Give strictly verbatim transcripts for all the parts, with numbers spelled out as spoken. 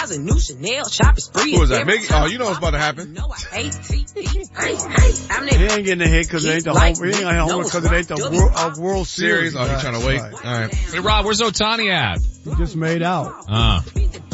styles, a new Chanel shopping spree. Who is that? Big? Oh, you know what's about to happen. No, I hate T V. I'm He ain't getting a hit because it ain't the home. He ain't getting a home because it ain't the World, uh, World Series. Oh, he's trying to wait. Right. All right. Hey, Rob, where's Ohtani at? He just made out. Uh.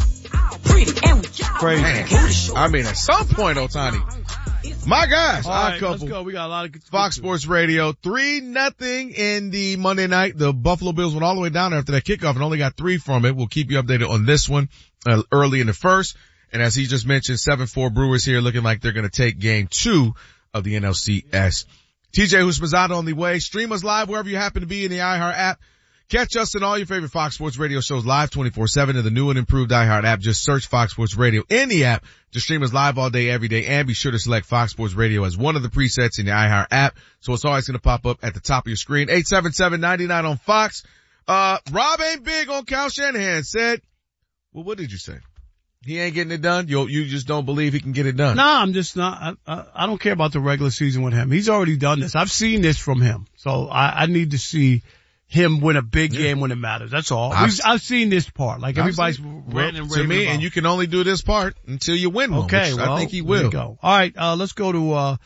Crazy. I mean, at some point, Ohtani. My gosh. All Odd right, couple. let's go. We got a lot of Fox Sports Radio, three nothing in the Monday night. The Buffalo Bills went all the way down there after that kickoff and only got three from it. We'll keep you updated on this one uh, early in the first. And as he just mentioned, seven four Brewers here looking like they're going to take game two of the N L C S. T J Houshmandzadeh on the way. Stream us live wherever you happen to be in the iHeart app. Catch us in all your favorite Fox Sports Radio shows live twenty-four seven in the new and improved iHeart app. Just search Fox Sports Radio in the app to stream us live all day, every day. And be sure to select Fox Sports Radio as one of the presets in the iHeart app. So it's always going to pop up at the top of your screen. eight seven seven, nine nine on Fox. Uh, Rob ain't big on Kyle Shanahan. Said, well, what did you say? He ain't getting it done? You, you just don't believe he can get it done? Nah, I'm just not, I, I, I don't care about the regular season with him. He's already done this. I've seen this from him. So I, I need to see him win a big yeah. game when it matters. That's all. I've, I've seen this part. Like everybody's seen, ranting and well, to me, about. And you can only do this part until you win one. Okay, well, I think he will. Go. All right, uh, let's go to, uh,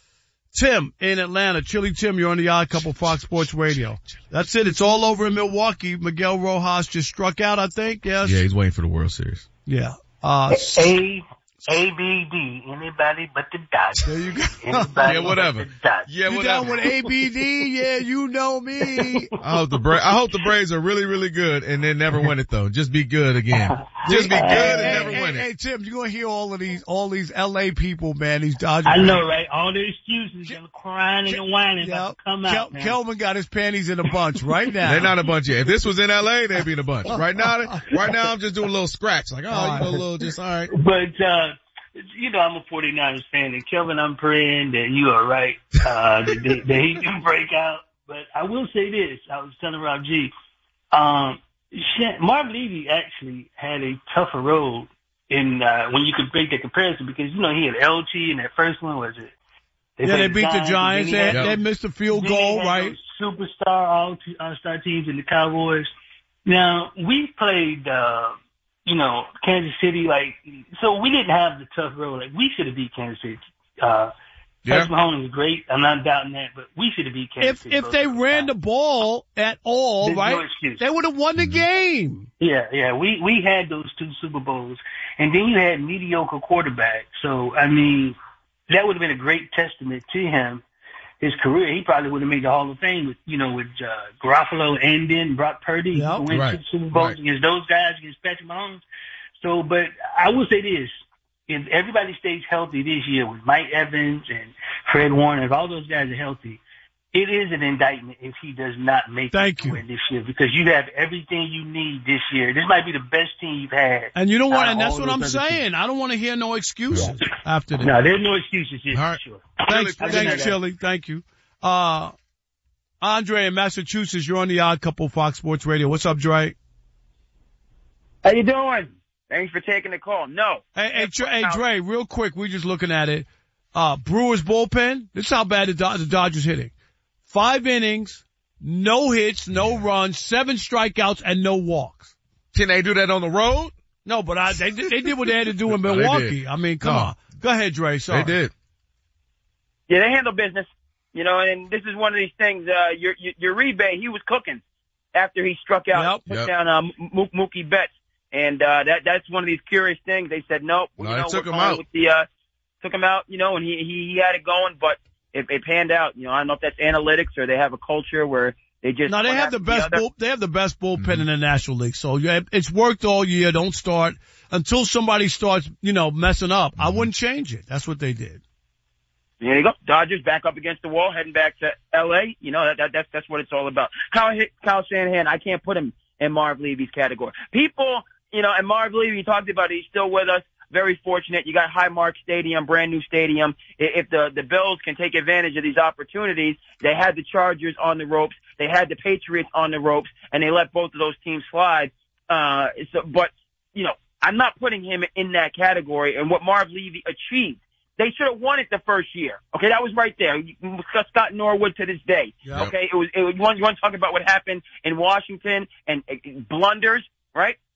Tim in Atlanta. Chili Tim, you're on the Odd Couple Fox Sports Radio. That's it. It's all over in Milwaukee. Miguel Rojas just struck out, I think. Yes. Yeah, he's waiting for the World Series. Yeah. Uh, A, A, B, D, anybody but the Dodgers. There you go. Anybody yeah, whatever. But the Dodgers. Yeah, you whatever. down with A B D? Yeah, you know me. I hope the Bra- I hope the Braves are really, really good and then never win it though. Just be good again. Just be good and hey, never hey, win hey, it. Hey, Tim, you're gonna hear all of these, all these L A people, man. These Dodgers. I know, right? All the excuses and the crying and the whining yep. about to come out. Kel- man. Kelvin got his panties in a bunch right now. They're not a bunch yet. If this was in L A, they'd be in a bunch. Right now, right now I'm just doing a little scratch. Like, oh, you know, a little just, all right. But, uh, you know, I'm a 49ers fan, and Kelvin, I'm praying that you are right, uh, that, that, that he can break out. But I will say this. I was telling Rob G, um, Marv Levy actually had a tougher road in, uh, when you could break that comparison because, you know, he had L T in that first one, was it? They yeah, they beat the Giants. They, had, they missed a field goal, right? Superstar, all all-star teams in the Cowboys. Now, we played, uh, you know, Kansas City, like, so we didn't have the tough road. Like, we should have beat Kansas City. Uh, yeah. Patrick Mahomes was great. I'm not doubting that, but we should have beat Kansas if, City. If they ran the ball at all, There's right, no they would have won the game. Yeah, yeah. We, we had those two Super Bowls. And then you had mediocre quarterbacks. So, I mean, that would have been a great testament to him. His career, he probably would have made the Hall of Fame with, you know, with uh, Garofalo and then Brock Purdy. Yep. Went right. to Super Bowls right. against those guys, against Patrick Mahomes. So, but I will say this. If everybody stays healthy this year with Mike Evans and Fred Warner, if all those guys are healthy, it is an indictment if he does not make Thank it you. win this year because you have everything you need this year. This might be the best team you've had. And you know what? Uh, And that's all what those I'm other saying. teams. I don't want to hear no excuses Yeah. after this. No, there's no excuses here, All right. for sure. Thanks, Really, thanks, that. Chili. Thank you. Uh, Andre in Massachusetts, you're on the Odd Couple Fox Sports Radio. What's up, Dre? How you doing? Thanks for taking the call. No. Hey, hey, Dre, hey, Dre, real quick, we're just looking at it. Uh, Brewers bullpen, this is how bad the, Do- the Dodgers hitting. Five innings, no hits, no runs, seven strikeouts, and no walks. Can they do that on the road? No, but I, they, they did what they had to do in No, they Milwaukee. did. I mean, come No. on. Go ahead, Dre. Sorry. They did. Yeah, they handle business. You know, and this is one of these things, uh, your, your Uribe, he was cooking after he struck out, Yep. put Yep. down, uh, M- Mookie Betts. And, uh, that, that's one of these curious things. They said, nope. No, you they know, took we're him going out. With the, uh, took him out, you know, and he, he, he had it going, but it, it panned out. You know, I don't know if that's analytics or they have a culture where they just. No, they one have the after best other. bull, they have the best bullpen Mm-hmm. in the National League. So yeah, it's worked all year. Don't start until somebody starts, you know, messing up. Mm-hmm. I wouldn't change it. That's what they did. There you go. Dodgers back up against the wall, heading back to L A. You know, that, that, that's, that's what it's all about. Kyle, Kyle Shanahan, I can't put him in Marv Levy's category. People, you know, and Marv Levy, you talked about it, he's still with us. Very fortunate. You got Highmark Stadium, brand new stadium. If the, the Bills can take advantage of these opportunities, they had the Chargers on the ropes. They had the Patriots on the ropes, and they let both of those teams slide. Uh, so, but, you know, I'm not putting him in that category. And what Marv Levy achieved, they should have won it the first year. Okay, that was right there. Scott Norwood to this day. Yep. Okay, it was, it was, you want, you want to talk about what happened in Washington and uh, blunders, right?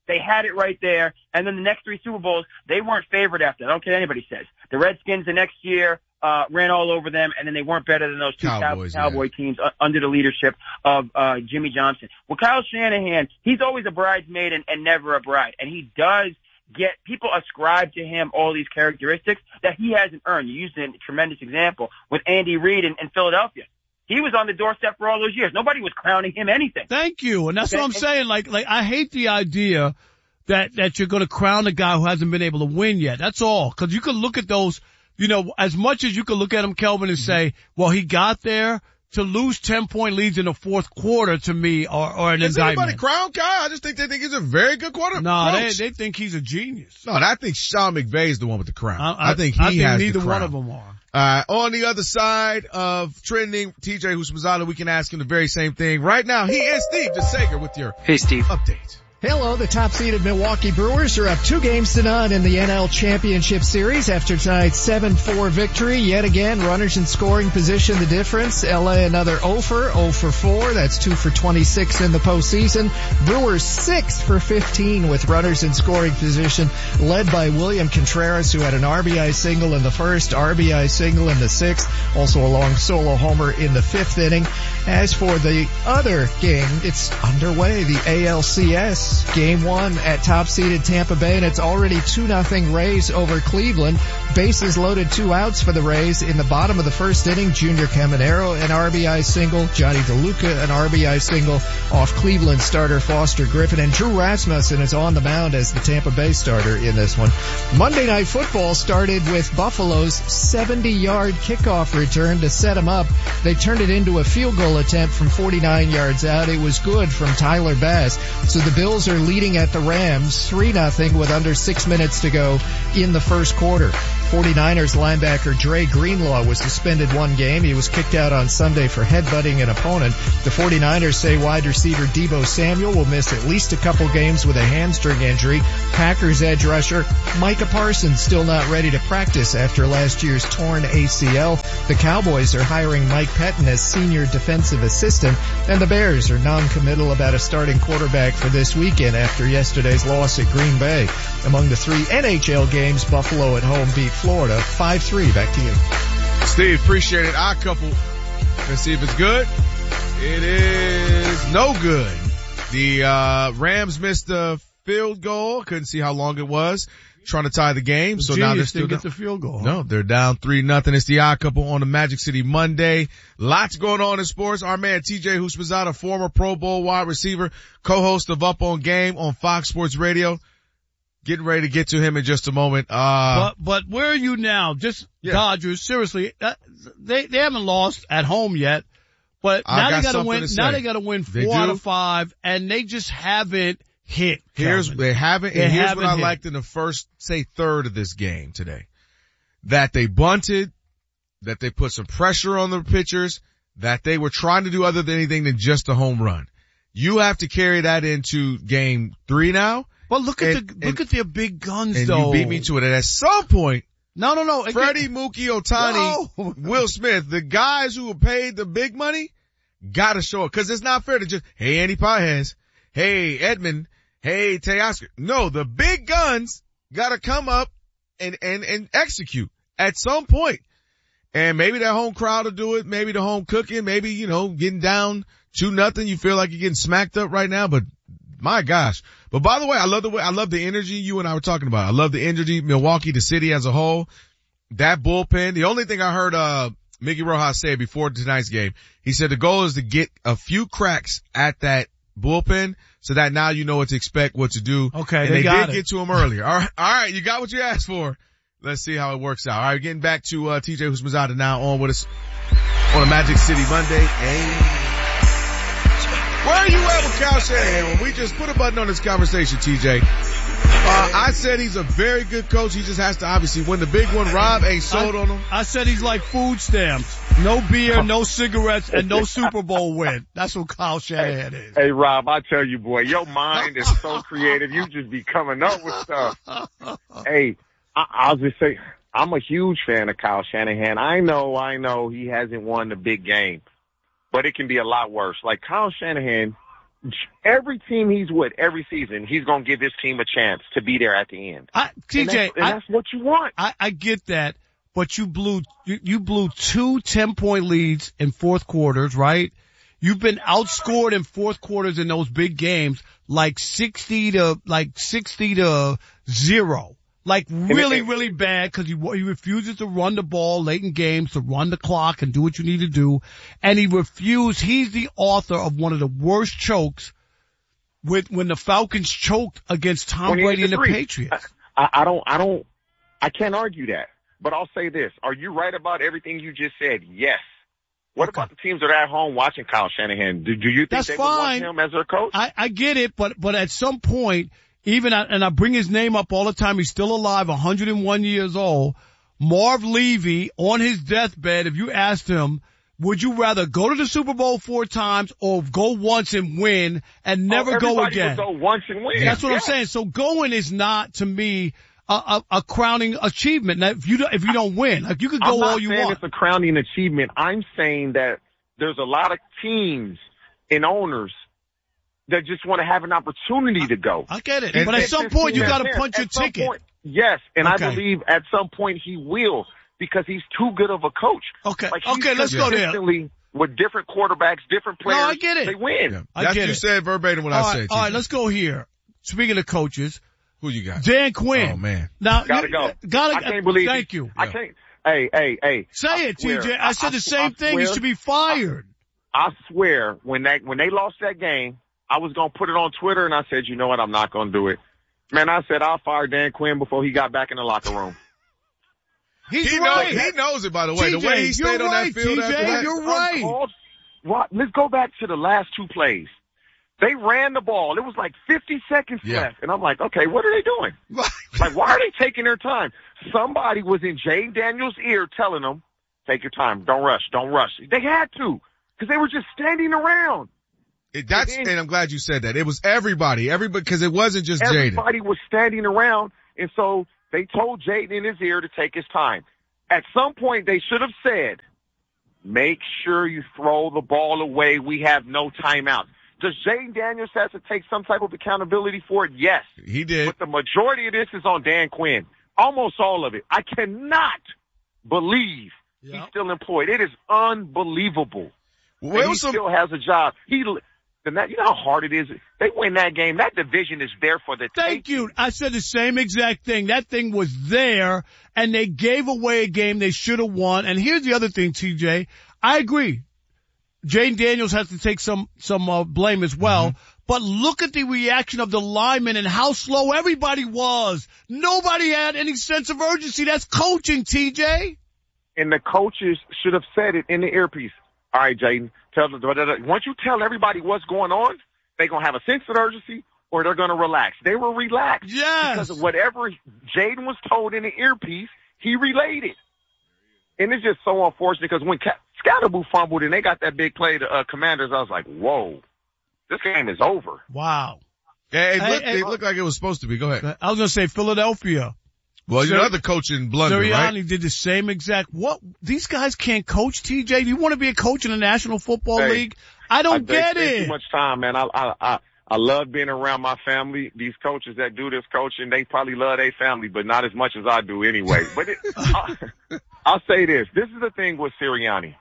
They had it right there. And then the next three Super Bowls, they weren't favored after. I don't care what anybody says. The Redskins the next year uh ran all over them, and then they weren't better than those two Cowboys, Cow- Cowboy yeah. teams uh, under the leadership of uh Jimmy Johnson. Well, Kyle Shanahan, he's always a bridesmaid and, and never a bride. And he does get people ascribe to him all these characteristics that he hasn't earned. You used a tremendous example with Andy Reid in, in Philadelphia. He was on the doorstep for all those years. Nobody was crowning him anything. Thank you. And that's Okay. what I'm saying. Like, like, I hate the idea that, that you're going to crown a guy who hasn't been able to win yet. That's all. Cause you can look at those, you know, as much as you can look at him, Kelvin, and say, well, he got there. To lose ten point leads in the fourth quarter to me or, or an Does indictment. anybody crown Kyle? I just think they think he's a very good quarterback. No, they, they think he's a genius. No, I think Sean McVay is the one with the crown. I, I, I think he I think has neither the crown. one of them are. Uh, on the other side of trending, T J Houshmandzadeh, we can ask him the very same thing. Right now, he is Steve DeSager with your Hey, Steve. update. Hello, the top-seeded Milwaukee Brewers are up two games to none in the N L Championship Series after tonight's seven four victory. Yet again, runners in scoring position the difference. L A another oh for, oh for four. That's two for twenty-six in the postseason. Brewers six for fifteen with runners in scoring position, led by William Contreras, who had an R B I single in the first, R B I single in the sixth, also a long solo homer in the fifth inning. As for the other game, it's underway, the A L C S. Game one at top-seeded Tampa Bay, and it's already two nothing Rays over Cleveland. Bases loaded, two outs for the Rays. In the bottom of the first inning, Junior Caminero, an R B I single. Johnny DeLuca, an R B I single off Cleveland starter Foster Griffin. And Drew Rasmussen is on the mound as the Tampa Bay starter in this one. Monday Night Football started with Buffalo's seventy-yard kickoff return to set them up. They turned it into a field goal attempt from forty-nine yards out. It was good from Tyler Bass. So the Bills are leading at the Rams three nothing with under six minutes to go in the first quarter. forty-niners linebacker Dre Greenlaw was suspended one game. He was kicked out on Sunday for headbutting an opponent. The forty-niners say wide receiver Deebo Samuel will miss at least a couple games with a hamstring injury. Packers edge rusher Micah Parsons still not ready to practice after last year's torn A C L. The Cowboys are hiring Mike Pettin as senior defensive assistant, and the Bears are non-committal about a starting quarterback for this weekend after yesterday's loss at Green Bay. Among the three N H L games, Buffalo at home beat Florida five three. Back to you. Steve, appreciate it. Our couple. Let's see if it's good. It is no good. The uh Rams missed a field goal. Couldn't see how long it was. Trying to tie the game. So now they're still didn't down. get the field goal. Huh? No, they're down three nothing. It's the odd couple on the Magic City Monday. Lots going on in sports. Our man T J Houshmandzadeh, former Pro Bowl wide receiver, co-host of Up on Game on Fox Sports Radio. Getting ready to get to him in just a moment. Uh, But, but where are you now? Just Yeah. Dodgers, seriously, uh, they, they haven't lost at home yet, but I now got they gotta something win, to now say. they gotta win They four out do. of five, and they just haven't hit. Here's, Calvin. they haven't, They and here's haven't what I hit. liked in the first, say, third of this game today. That they bunted, that they put some pressure on the pitchers, that they were trying to do other than anything than just a home run. You have to carry that into game three now. Well, look at and- the, look and- at their big guns And though. you beat me to it. And at some point, No, no, no. Freddie, Mookie, Ohtani, No. Will Smith, the guys who were paid the big money, gotta show it. Cause it's not fair to just, hey, Andy Pages, hey, Edmund, hey, Teoscar. No, the big guns gotta come up and, and, and execute at some point. And maybe that home crowd will do it. Maybe the home cooking. Maybe, you know, getting down two nothing. You feel like you're getting smacked up right now, but my gosh. But by the way, I love the way, I love the energy you and I were talking about. I love the energy, Milwaukee, the city as a whole. That bullpen. The only thing I heard, uh, Mickey Rojas say before tonight's game, he said the goal is to get a few cracks at that bullpen so that now you know what to expect, what to do. Okay, and they they, got did it. get to him earlier. All right. All right. You got what you asked for. Let's see how it works out. All right. Getting back to, uh, T J Houshmandzadeh now on with us on a Magic City Monday. And where are you at with Kyle Shanahan? When we just put a button on this conversation, T J. Uh, I said he's a very good coach. He just has to obviously win the big one. Rob ain't sold I, on him. I said he's like food stamps. No beer, no cigarettes, and no Super Bowl win. That's what Kyle Shanahan is. Hey, Rob, I tell you, boy, your mind is so creative. You just be coming up with stuff. Hey, I, I'll just say, I'm a huge fan of Kyle Shanahan. I know, I know he hasn't won the big game, but it can be a lot worse. Like Kyle Shanahan every team he's with every season, he's going to give his team a chance to be there at the end. I, T J, and that's, and I, that's what you want. I, I get that, but you blew you, you blew two ten-point leads in fourth quarters, right? You've been outscored in fourth quarters in those big games, like sixty to like sixty to zero. Like really, really bad because he, he refuses to run the ball late in games, to run the clock and do what you need to do. And he refused, he's the author of one of the worst chokes with, when the Falcons choked against Tom Brady and the Patriots. I, I don't, I don't, I can't argue that. But I'll say this. Are you right about everything you just said? Yes. What Okay. about the teams that are at home watching Kyle Shanahan? Do, do you think That's they fine. would want him as their coach? I, I get it, but, but at some point, even, and I bring his name up all the time, he's still alive, one hundred one years old. Marv Levy, on his deathbed, if you asked him, would you rather go to the Super Bowl four times or go once and win and never oh, go again? Would go once and win. That's what yeah. I'm saying. So going is not, to me, a, a, a crowning achievement. Now, if you don't, if you don't win, like you could go I'm not all you saying want. It's a crowning achievement. I'm saying that there's a lot of teams and owners that just want to have an opportunity to go. I get it. And- But at and- some point, you At got to punch your some ticket. point, yes, and Okay. I believe at some point he will because he's too good of a coach. Okay. Like, he's Okay, let's go there. consistently with different quarterbacks, different players. I get it. They win. Yeah. I That's get what you it. said verbatim what All I right, said. all right, T J. let's go here. Speaking of coaches, Who you got? Dan Quinn. Oh, man. Now, Gotta you- go. Gotta, I can't believe Thank it. you. I can't. Hey, hey, hey. Say I it, swear, T J. I said the same I thing. He swear- should be fired. I swear, when that when they lost that game, I was gonna put it on Twitter, and I said, you know what, I'm not gonna do it. Man, I said I'll fire Dan Quinn before he got back in the locker room. He's He right. knows, he knows it, by the way. T J, the way he stayed you're on right, that field T J, after that. you're right. Uncalled- What? Let's go back to the last two plays. They ran the ball. It was like fifty seconds Yeah. left, and I'm like, okay, what are they doing? Like, why are they taking their time? Somebody was in Jay Daniels' ear telling them, take your time, don't rush, don't rush. They had to, because they were just standing around. It, that's, And then- and I'm glad you said that. It was everybody, everybody, because it wasn't just Jaden. Everybody was standing around, and so they told Jaden in his ear to take his time. At some point, they should have said, make sure you throw the ball away. We have no timeout. Does Jaden Daniels have to take some type of accountability for it? Yes. He did. But the majority of this is on Dan Quinn. Almost all of it. I cannot believe he's Yep. still employed. It is unbelievable. Well, And it he was some, still has a job. He, and that, you know how hard it is? They win that game. That division is there for the Thank taking. you. I said the same exact thing. That thing was there, and they gave away a game they should have won. And here's the other thing, T J. I agree. Jaden Daniels has to take some some uh, blame as well. Mm-hmm. But look at the reaction of the linemen and how slow everybody was. Nobody had any sense of urgency. That's coaching, T J. And the coaches should have said it in the earpiece. All right, Jaden, tell the, once you tell everybody what's going on, they're going to have a sense of urgency or they're going to relax. They were relaxed. Yes. Because of whatever Jaden was told in the earpiece, he relayed it. And it's just so unfortunate because when Ca- Scatterboo fumbled and they got that big play to uh, Commanders, I was like, whoa, this game is over. Wow. yeah, it, Hey, looked, hey, it looked like it was supposed to be. Go ahead. I was going to say Philadelphia. Well, Sir- you're another coaching blunder, Sirianni right? did the same exact. What? These guys can't coach, T J. Do you want to be a coach in the National Football Hey, League? I don't I, get they spend it. Too much time, man. I, I, I, I love being around my family. These coaches that do this coaching, they probably love their family, but not as much as I do anyway. But it, I, I'll say this. This is the thing with Sirianni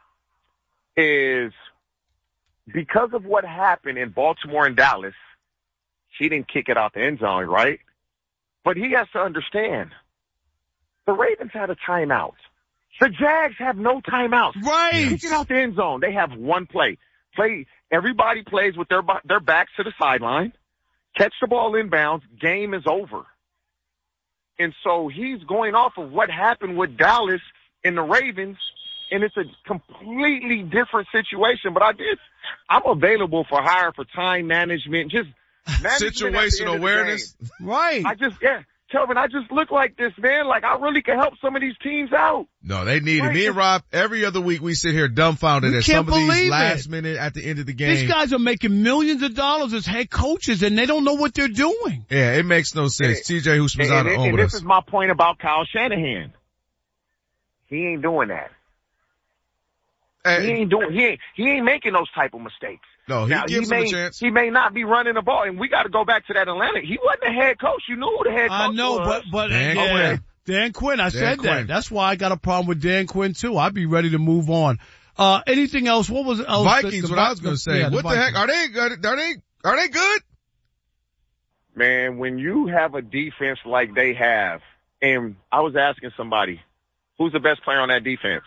is because of what happened in Baltimore and Dallas, he didn't kick it out the end zone, right? But he has to understand the Ravens had a timeout. The Jags have no timeouts. Right. Kick it out the end zone. They have one play. Play. Everybody plays with their their backs to the sideline. Catch the ball inbounds. Game is over. And so he's going off of what happened with Dallas and the Ravens, and it's a completely different situation. But I did. I'm available for hire for time management, just management at the end Situational of the awareness. game. Right. I just yeah. Kelvin, I just look like this, man. Like, I really can help some of these teams out. No, they need it. Right. Me and Rob, every other week we sit here dumbfounded We at can't some of these believe last it. minute at the end of the game. These guys are making millions of dollars as head coaches, and they don't know what they're doing. Yeah, it makes no sense. And- T J Hoops was And, out and, on and with this us. is my point about Kyle Shanahan. He ain't doing that. He Hey, ain't doing. He ain't. He ain't making those type of mistakes. No, he now, gives he him may, a chance. He may not be running the ball, and we got to go back to that Atlanta. He wasn't the head coach. You knew who the head coach I know, was. but, but, Dan yeah, Quinn. Dan Quinn, I Dan said Quinn. that. That's why I got a problem with Dan Quinn too. I'd be ready to move on. Uh, anything else? What was else? Vikings, The- the what I was going to say. yeah, what the, Vikings. heck? Are they good? Are they, are they good? Man, when you have a defense like they have, and I was asking somebody, who's the best player on that defense?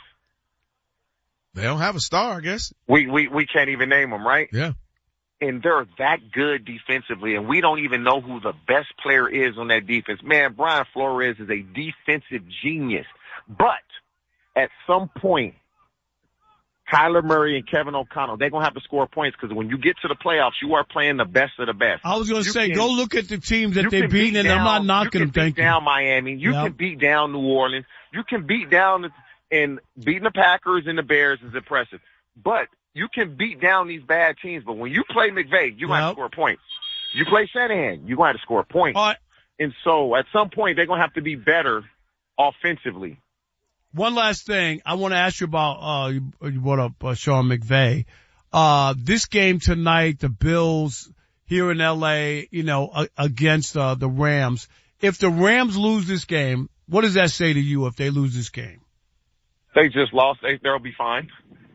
They don't have a star, I guess. We, we, we can't even name them, right? Yeah. And they're that good defensively, and we don't even know who the best player is on that defense. Man, Brian Flores is a defensive genius. But at some point, Kyler Murray and Kevin O'Connell, they're going to have to score points because when you get to the playoffs, you are playing the best of the best. I was going to You say, can- go look at the teams that you they've can beaten, beat and I'm not down- knocking you them. can Thank beat you. down Miami. You Yep. can beat down New Orleans. You can beat down and beating the Packers and the Bears is impressive. But you can beat down these bad teams. But when you play McVay, you're going to have Yep. to score points. You play Shanahan, you're going to have to score points. All right. And so at some point, they're going to have to be better offensively. One last thing. I want to ask you about, uh, you, you brought up uh, Sean McVay. Uh, this game tonight, the Bills here in L A, you know, uh, against, uh, the Rams. If the Rams lose this game, what does that say to you if they lose this game? They just lost. They, they'll be fine.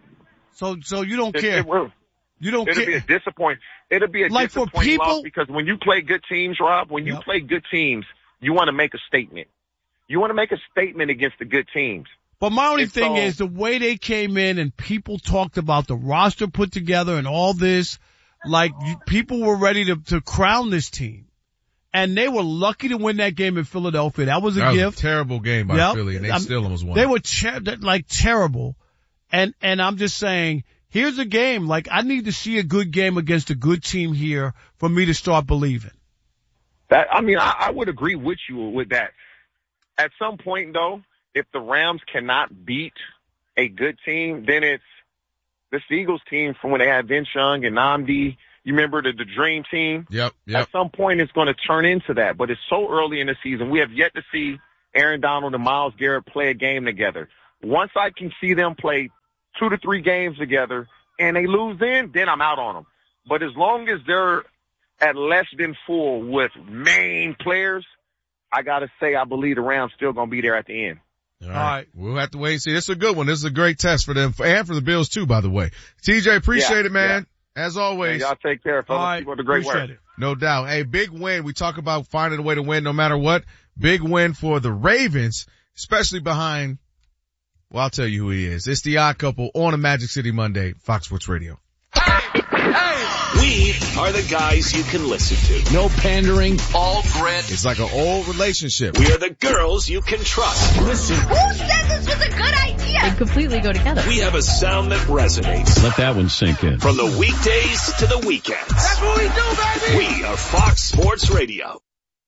So, so you don't It, care. it will. You don't It'll be a care. disappoint. It'll be a Like for disappointing people- loss because when you play good teams, Rob, when you Yep. play good teams, you want to make a statement. You want to make a statement against the good teams. But my only And thing so- is the way they came in and people talked about the roster put together and all this, like you, people were ready to, to crown this team. And they were lucky to win that game in Philadelphia. That was a That was gift. a terrible game by Yep. Philly, and they I'm- still almost won. They were ter- like terrible. And, and I'm just saying, here's a game. Like I need to see a good game against a good team here for me to start believing. That I mean, I, I would agree with you with that. At some point, though, if the Rams cannot beat a good team, then it's this Eagles team from when they had Vince Young and Nnamdi. You remember the, the Dream Team? Yep, yep. At some point, it's going to turn into that. But it's so early in the season. We have yet to see Aaron Donald and Myles Garrett play a game together. Once I can see them play two to three games together and they lose then, then I'm out on them. But as long as they're at less than full with main players, I got to say I believe the Rams still going to be there at the end. All right. All right. We'll have to wait and see. This is a good one. This is a great test for them and for the Bills too, by the way. T J, appreciate Yeah, it, man. As always. Hey, y'all take care, All fellas. right. Keep up the great work. Appreciate it. No doubt. Hey, big win. We talk about finding a way to win no matter what. Big win for the Ravens, especially behind, well, I'll tell you who he is. It's the Odd Couple on a Magic City Monday, Fox Sports Radio. We are the guys you can listen to. No pandering, all grit. It's like an old relationship. We are the girls you can trust. Listen. Who said this was a good idea? They completely go together. We have a sound that resonates. Let that one sink in. From the weekdays to the weekends. That's what we do, baby! We are Fox Sports Radio.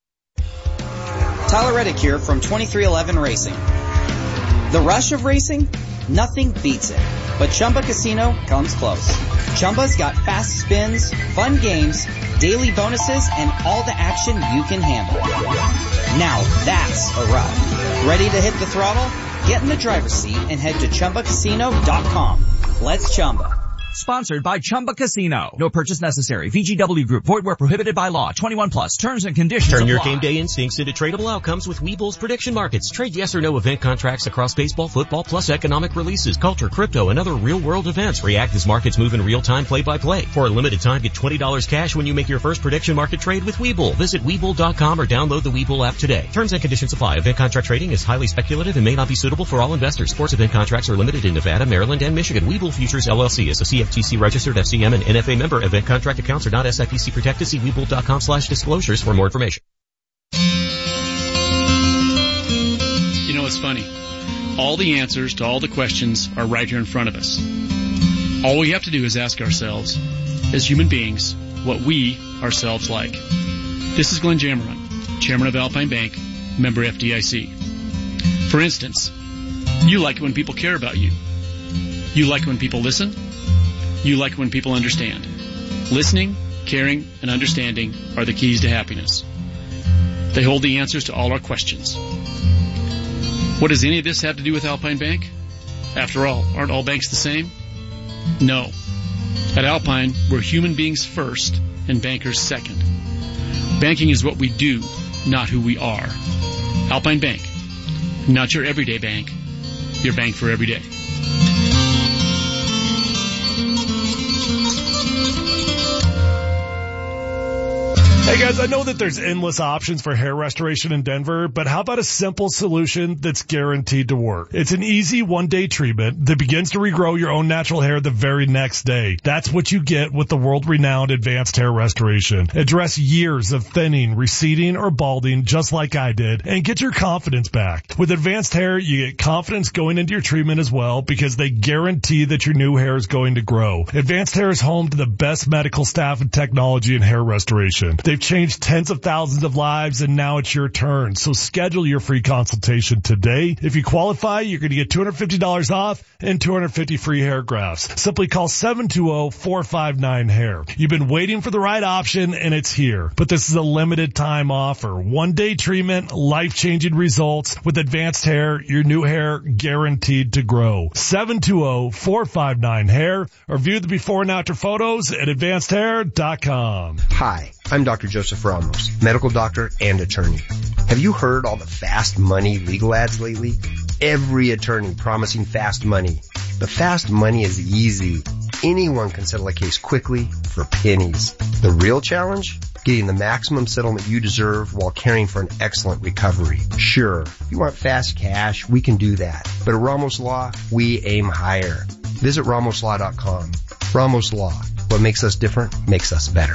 Tyler Reddick here from twenty-three eleven Racing. The rush of racing? Nothing beats it. But Chumba Casino comes close. Chumba's got fast spins, fun games, daily bonuses, and all the action you can handle. Now that's a ride. Ready to hit the throttle? Get in the driver's seat and head to Chumba Casino dot com. Let's Chumba. Sponsored by Chumba Casino. No purchase necessary. V G W Group. Void where prohibited by law. twenty-one plus. Terms and conditions Turn apply. your game day instincts into tradable outcomes with Webull's prediction markets. Trade yes or no event contracts across baseball, football, plus economic releases, culture, crypto, and other real-world events. React as markets move in real time, play by play. For a limited time, get twenty dollars cash when you make your first prediction market trade with Webull. Visit Webull dot com or download the Webull app today. Terms and conditions apply. Event contract trading is highly speculative and may not be suitable for all investors. Sports event contracts are limited in Nevada, Maryland, and Michigan. Webull Futures L L C is a C F T C registered F C M and N F A member. Event contract accounts are not S I P C protected. See Webull dot com slash disclosures for more information. You know, it's funny. All the answers to all the questions are right here in front of us. All we have to do is ask ourselves, as human beings, what we ourselves like. This is Glenn Jammerman, Chairman of Alpine Bank, member F D I C. For instance, you like it when people care about you. You like it when people listen. You like it when people understand. Listening, caring, and understanding are the keys to happiness. They hold the answers to all our questions. What does any of this have to do with Alpine Bank? After all, aren't all banks the same? No. At Alpine, we're human beings first and bankers second. Banking is what we do, not who we are. Alpine Bank. Not your everyday bank. Your bank for every day. Hey guys, I know that there's endless options for hair restoration in Denver, but how about a simple solution that's guaranteed to work? It's an easy one-day treatment that begins to regrow your own natural hair the very next day. That's what you get with the world-renowned Advanced Hair Restoration. Address years of thinning, receding, or balding just like I did, and get your confidence back. With Advanced Hair, you get confidence going into your treatment as well because they guarantee that your new hair is going to grow. Advanced Hair is home to the best medical staff and technology in hair restoration. They've changed tens of thousands of lives, and now it's your turn. So schedule your free consultation today. If you qualify, you're going to get two hundred fifty dollars off and two hundred fifty free hair grafts. Simply call seven two zero, four five nine, hair. You've been waiting for the right option, and it's here. But this is a limited time offer. One-day treatment, life-changing results. With Advanced Hair, your new hair guaranteed to grow. seven two zero, four five nine, hair, or view the before and after photos at advanced hair dot com. Hi, I'm Doctor Joseph Ramos, medical doctor and attorney. Have you heard all the fast money legal ads lately? Every attorney promising fast money. But fast money is easy. Anyone can settle a case quickly for pennies. The real challenge? Getting the maximum settlement you deserve while caring for an excellent recovery. Sure, if you want fast cash, we can do that. But at Ramos Law, we aim higher. Visit ramos law dot com. Ramos Law. What makes us different makes us better.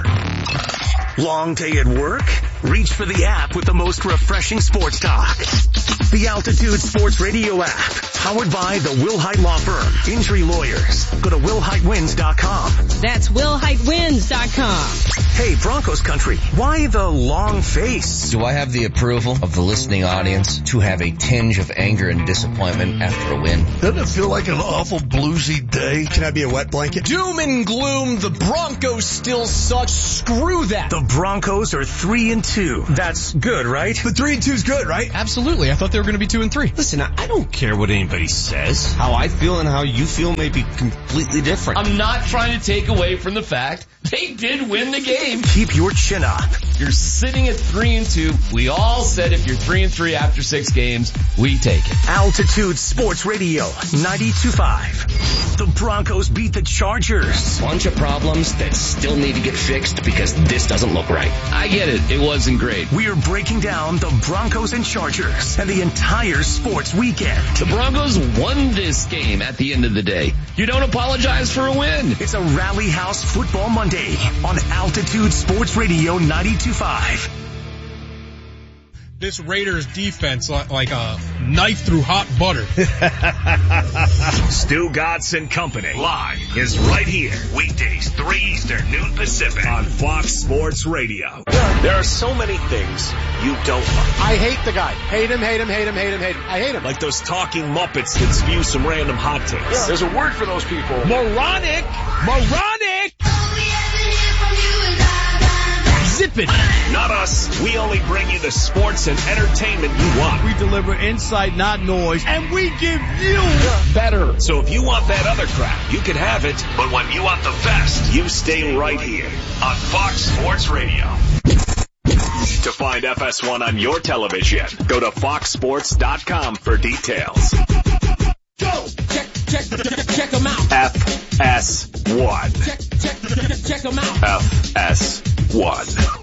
Long day at work? Reach for the app with the most refreshing sports talk. The Altitude Sports Radio app, powered by the Wilhite Law Firm. Injury lawyers. Go to will hite wins dot com. That's will hite wins dot com. Hey, Broncos country, why the long face? Do I have the approval of the listening audience to have a tinge of anger and disappointment after a win? Doesn't it feel like an awful bluesy day? Can I be a wet blanket? Doom and gloom, the Broncos still suck. Screw that. The Broncos are three and two. That's good, right? But three and two's good, right? Absolutely. I thought they were going to be two and three. Listen, I don't care what anybody says. How I feel and how you feel may be completely different. I'm not trying to take away from the fact they did win the game. Keep your chin up. You're sitting at three and two. We all said if you're three and three after six games, we take it. Altitude Sports Radio ninety-two point five. The Broncos beat the Chargers. Bunch of problems that still need to get fixed because this doesn't look right. I get it. It wasn't great. We are breaking down the Broncos and Chargers and the entire sports weekend. The Broncos won this game at the end of the day. You don't apologize for a win. It's a Rally House Football Monday on Altitude Sports Radio ninety-two point five. This Raiders defense like, like a knife through hot butter. Stu Gatz and Company live is right here. Weekdays, three Eastern, noon Pacific on Fox Sports Radio. There are so many things you don't like. I hate the guy. Hate him, hate him, hate him, hate him, hate him. I hate him. Like those talking Muppets that spew some random hot takes. Yeah. There's a word for those people. Moronic! Moronic! Zip it. Not us. We only bring you the sports and entertainment you want. We deliver insight, not noise, and we give you better. So if you want that other crap, you can have it. But when you want the best, you stay right here on Fox Sports Radio. To find F S one on your television, go to fox sports dot com for details. Go! Check, check, check, check them out. F S one. Check, check, check them out. F S one.